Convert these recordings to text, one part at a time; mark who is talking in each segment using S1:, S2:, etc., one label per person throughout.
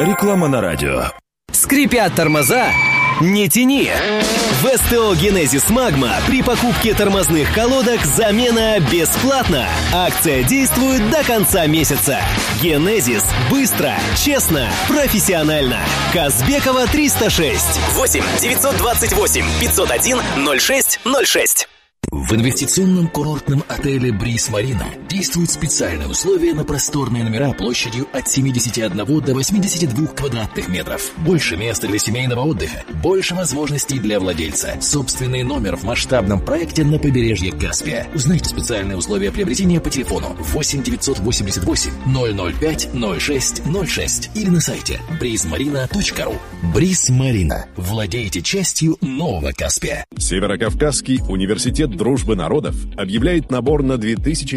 S1: Реклама на радио.
S2: Скрипят тормоза? Не тяни! В СТО «Генезис Магма» при покупке тормозных колодок замена бесплатна. Акция действует до конца месяца. «Генезис» – быстро, честно, профессионально. Казбекова, 306. 8-928-501-06-06.
S3: В инвестиционном курортном отеле «Бриз Марина» действуют специальные условия на просторные номера площадью от 71 до 82 квадратных метров. Больше места для семейного отдыха, больше возможностей для владельца. Собственный номер в масштабном проекте на побережье Каспия. Узнайте специальные условия приобретения по телефону 8-988-005-06-06 или на сайте brizmarina.ru. «Бриз Марина». Владейте частью нового Каспия.
S4: Северокавказский университет дружбы народов объявляет набор на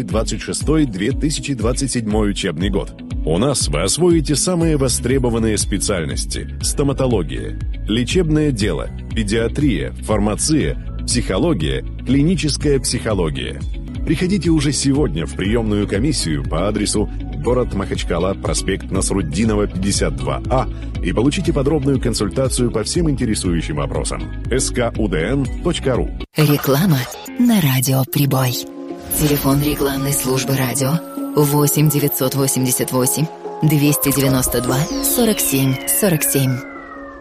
S4: 2026-2027 учебный год. У нас вы освоите самые востребованные специальности: стоматология, лечебное дело, педиатрия, фармация, психология, клиническая психология. Приходите уже сегодня в приемную комиссию по адресу город Махачкала, проспект Насруддинова, 52А, и получите подробную консультацию по всем интересующим вопросам. skudn.ru.
S5: Реклама на радио «Прибой». Телефон рекламной службы радио 8 988 292 47 47.